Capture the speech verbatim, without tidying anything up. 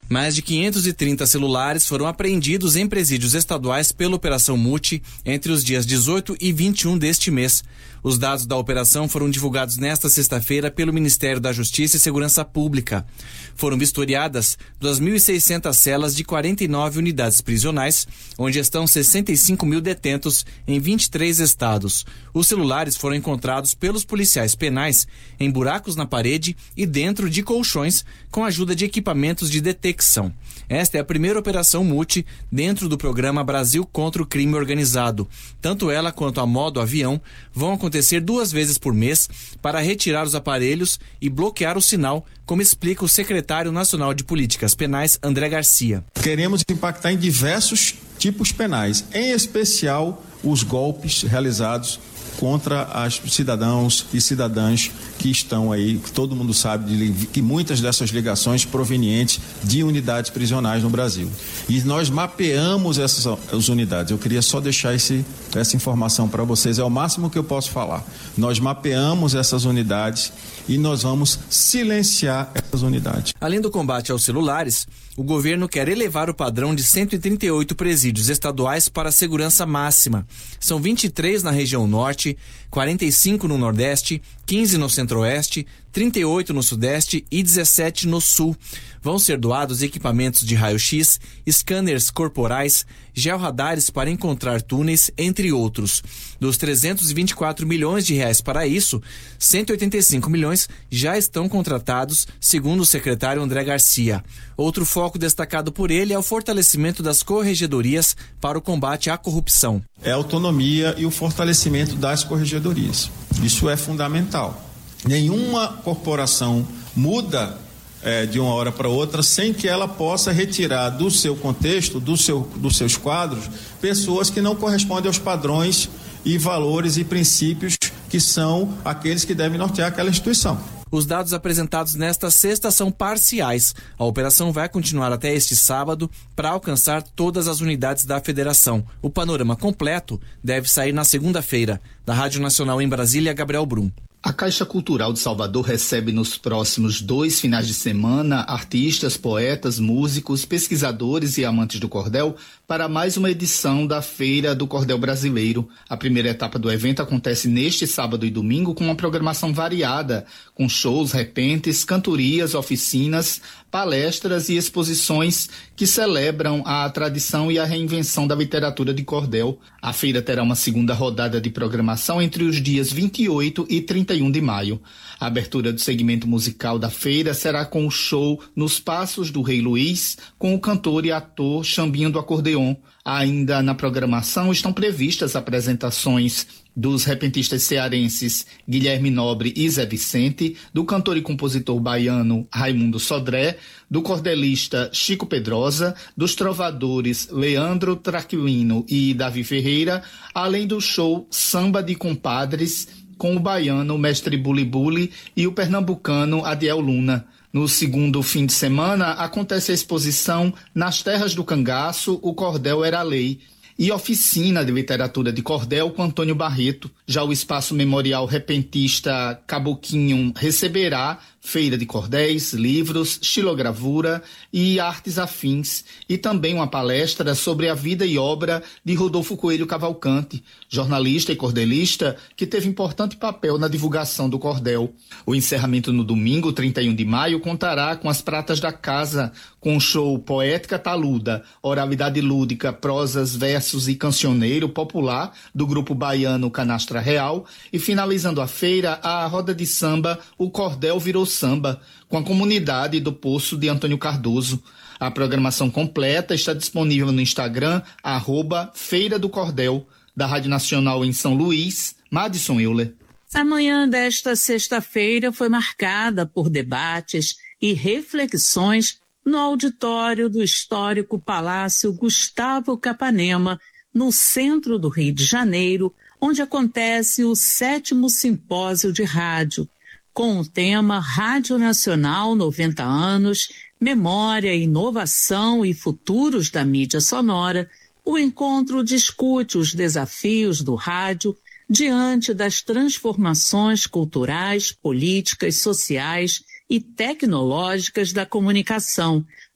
Mais de quinhentos e trinta celulares foram apreendidos em presídios estaduais pela Operação Multi entre os dias dezoito e vinte e um deste mês. Os dados da operação foram divulgados nesta sexta-feira pelo Ministério da Justiça e Segurança Pública. Foram vistoriadas duas mil e seiscentas celas de quarenta e nove unidades prisionais, onde estão sessenta e cinco mil detentos em vinte e três estados. Os celulares foram encontrados pelos policiais penais em buracos na parede e dentro de colchões, com a ajuda de equipamentos de detecção. Esta é a primeira operação multi dentro do programa Brasil contra o Crime Organizado. Tanto ela quanto a modo avião vão acontecer duas vezes por mês para retirar os aparelhos e bloquear o sinal, como explica o secretário nacional de Políticas Penais, André Garcia. Queremos impactar em diversos tipos penais, em especial os golpes realizados contra as cidadãos e cidadãs que estão aí, que todo mundo sabe de, que muitas dessas ligações provenientes de unidades prisionais no Brasil. E nós mapeamos essas as unidades. Eu queria só deixar esse, essa informação para vocês, é o máximo que eu posso falar. Nós mapeamos essas unidades e nós vamos silenciar essas unidades. Além do combate aos celulares, o governo quer elevar o padrão de cento e trinta e oito presídios estaduais para a segurança máxima. São vinte e três na região norte, quarenta e cinco no nordeste, quinze no centro-oeste, trinta e oito no sudeste e dezessete no sul. Vão ser doados equipamentos de raio-x, scanners corporais, georradares para encontrar túneis, entre outros. Dos trezentos e vinte e quatro milhões de reais para isso, cento e oitenta e cinco milhões já estão contratados, segundo o secretário André Garcia. Outro foco destacado por ele é o fortalecimento das corregedorias para o combate à corrupção. É a autonomia e o fortalecimento das corregedorias. Isso é fundamental. Nenhuma corporação muda é, de uma hora para outra sem que ela possa retirar do seu contexto, do seu, dos seus quadros, pessoas que não correspondem aos padrões e valores e princípios que são aqueles que devem nortear aquela instituição. Os dados apresentados nesta sexta são parciais. A operação vai continuar até este sábado para alcançar todas as unidades da federação. O panorama completo deve sair na segunda-feira. Da Rádio Nacional em Brasília, Gabriel Brum. A Caixa Cultural de Salvador recebe nos próximos dois finais de semana artistas, poetas, músicos, pesquisadores e amantes do cordel para mais uma edição da Feira do Cordel Brasileiro. A primeira etapa do evento acontece neste sábado e domingo com uma programação variada, com shows, repentes, cantorias, oficinas, palestras e exposições que celebram a tradição e a reinvenção da literatura de cordel. A feira terá uma segunda rodada de programação entre os dias vinte e oito e trinta e um de maio. A abertura do segmento musical da feira será com o show Nos Passos do Rei Luís, com o cantor e ator Xambinho do Acordeon. Ainda na programação estão previstas apresentações dos repentistas cearenses Guilherme Nobre e Zé Vicente, do cantor e compositor baiano Raimundo Sodré, do cordelista Chico Pedrosa, dos trovadores Leandro Traquilino e Davi Ferreira, além do show Samba de Compadres, com o baiano Mestre Buli Buli e o pernambucano Adiel Luna. No segundo fim de semana, acontece a exposição Nas Terras do Cangaço, o Cordel Era Lei, e oficina de literatura de cordel com Antônio Barreto. Já o Espaço Memorial Repentista Caboquinho receberá feira de cordéis, livros, xilogravura e artes afins, e também uma palestra sobre a vida e obra de Rodolfo Coelho Cavalcante, jornalista e cordelista que teve importante papel na divulgação do cordel. O encerramento no domingo, trinta e um de maio, contará com as pratas da casa, com o show Poética Taluda, oralidade lúdica, prosas, versos e cancioneiro popular do grupo baiano Canastra Real, e finalizando a feira, a roda de samba O Cordel Virou Samba, com a comunidade do Poço de Antônio Cardoso. A programação completa está disponível no Instagram, arroba Feira do Cordel, da Rádio Nacional em São Luís, Madison Euler. A manhã desta sexta-feira foi marcada por debates e reflexões no auditório do histórico Palácio Gustavo Capanema, no centro do Rio de Janeiro, onde acontece o sétimo Simpósio de Rádio, com o tema Rádio Nacional noventa anos, Memória, Inovação e Futuros da Mídia Sonora. O encontro discute os desafios do rádio diante das transformações culturais, políticas, sociais e tecnológicas da comunicação,